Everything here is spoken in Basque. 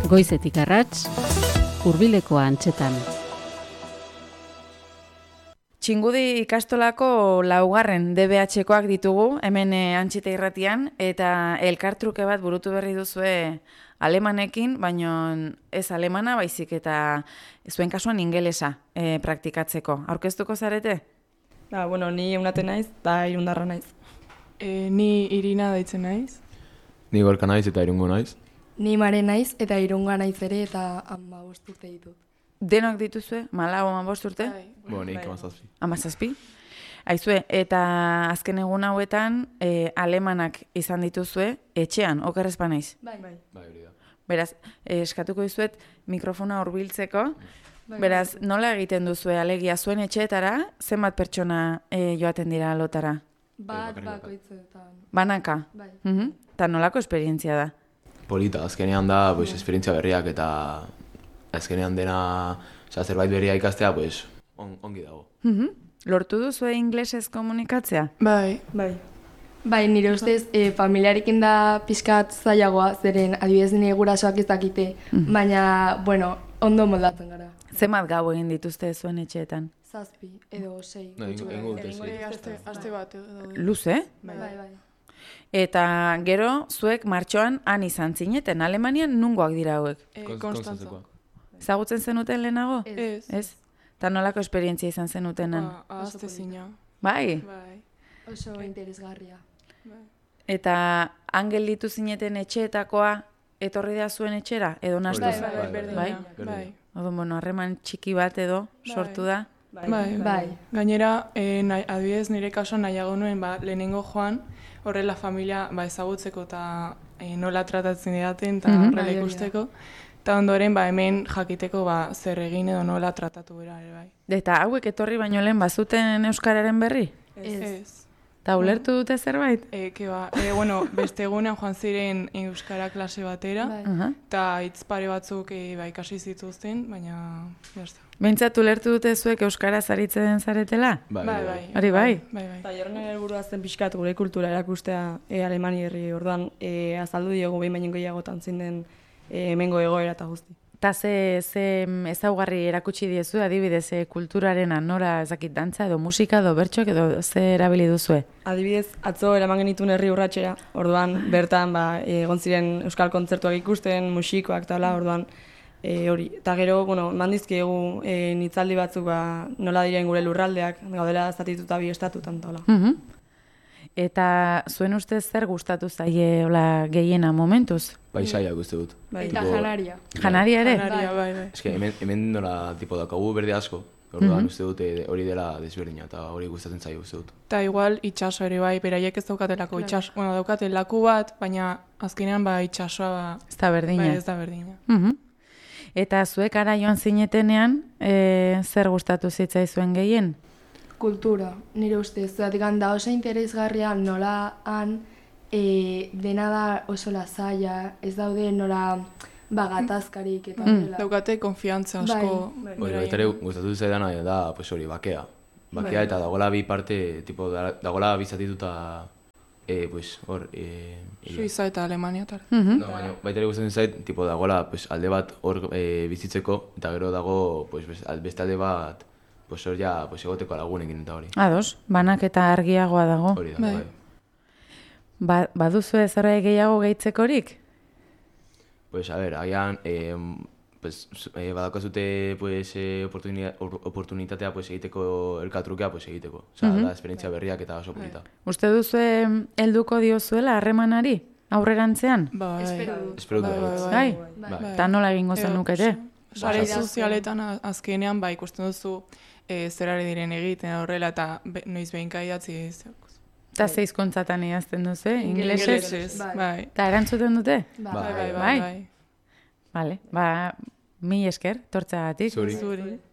Goizetik arrats, hurbileko antzetan. Txingudi ikastolako laugarren DBH-koak ditugu, hemen Antxeta irratian, eta elkartruke bat burutu berri duzue alemanekin, baino ez alemana, baizik eta zuen kasuan ingelesa praktikatzeko. Aurkeztuko zarete? Ni Eunate naiz, eta Irundarra naiz. Ni Irina deitzen naiz. Ni Gorka naiz eta Irungo naiz. Ni Mare naiz eta Irunga naiz ere eta 15 urte ditut. Denok dituzue? 15 urte? Nik 17. 17? Aizue, eta azken egun hauetan alemanak izan dituzue etxean, oker ez banaiz? Bai. Hori da. Beraz, eskatuko dizuet mikrofona hurbiltzeko. Beraz, nola egiten duzue alegia zuen etxeetara, zenbat pertsona joaten dira lotara? Bat bakoitzetan. Banaka? Bai. Eta nolako esperientzia da? Polita, azkenean da, esperientzia berriak eta azkenean dena zerbait berria ikastea, ongi dago. Lortu duzue inglesez komunikatzea? Bai. Bai, nire ustez, familiarekin da pixkat zailagoa, zeren adibidez nire gurasoak ez dakite, baina, ondo moldatzen gara. Zenbat gau egin dituzte zuen etxeetan? 7 edo 6. Egingo dute 6. Aste bat edo. Luze? Bai. Eta gero, zuek martxoan han izan zineten, Alemanian nungoak dira hauek? Konstantzakoak. Ezagutzen zenuten lehenago? Ez. Eta nolako esperientzia izan zenutenan? Azte zina. Bai? Oso interesgarria. Eta angel ditu zineten etxeetakoa etorri da zuen etxera? Edo nastu Bai. Odo, harreman txiki bat edo sortu da? Bai. Gainera, adibidez nire kasuan nahiago nuen, lehenengo joan, horrela familia ezagutzeko eta nola tratatzen didaten eta horrela ikusteko. Eta ondoren hemen jakiteko zer egin edo nola tratatu bera ere bai. Eta hauek etorri baino lehen bazuten euskararen berri? Ez. Eta ulertu dute zerbait? Beste egunean joan ziren euskara klase batera, eta hitz pare batzuk ikasi zituzten, baina jazta. Behintzat ulertu dute zuek euskara zaritzen zaretela? Bai. Hori bai? Eta jorren helburua zen pixkat gure kultura erakustea Alemani herri, orduan azaldu diogu behin baino gehiagotan zinden hemengo egoera eta guzti. Eta ze ezaugarri erakutsi diezu, adibidez, kulturarena nora ezakit dantza edo musika edo bertxok edo ze erabili duzue? Adibidez, atzo eraman genituen herri urratxera, orduan bertan egon ziren euskal kontzertuak ikusten, musikoak eta orduan hori. Eta gero, mandizkiegu nitzaldi batzuk nola diren gure lurraldeak, gaudela zatituta bi estatutan eta hola. Eta zuen ustez zer gustatu zaie gehiena momentuz? Paisaiak uste dut. Eta janaria. Janaria ere? Janaria, bai. Eske, hemen nola daukagu berde asko, orduan uste dut hori dela desberdina eta hori gustatzen zaio uste dut. Eta igual itxaso ere bai, beraiek ez daukatelako itxaso. Daukate laku bat, baina azkenean itxasoa ez da berdina. Ez da berdina. Eta zuek ara joan zinetenean, zer gustatu zitzaizuen gehien? Kultura, nire ustez, zeratik da oso interesgarria nola han dena da oso lasaia, ez daude nola gatazkarik eta daukate konfiantza asko. Baita ere gustatu zaidana da hori, bakea. Bakea eta dagoela bi parte, dagoela bizatituta hor... Suiza eta Alemania. Baita ere gustatzen zait, dagoela alde bat hor bizitzeko eta gero dago beste alde bat hor egoteko lagunekin eta hori. Ados, banak eta argiagoa dago. Hori da, bai. Baduzu zerbait gehiago gehitzekorik? Agian, badaukazute oportunitatea egiteko elkartrukea egiteko. Da, esperientzia berriak eta oso polita. Uste duzu helduko diozuela harremanari, aurrerantzean? Espero dut. Bai? Eta nola egingo zenukete? Sare sozialetan azkenean ikusten duzu zerare diren egiten horrela eta noiz behinka idatzi ezakuz. Eta ze hizkuntzatan idazten duzu, ingelesez? Bai. Eta erantzuten dute? Bai. Bale, mil esker, tortzagatik. Zuri.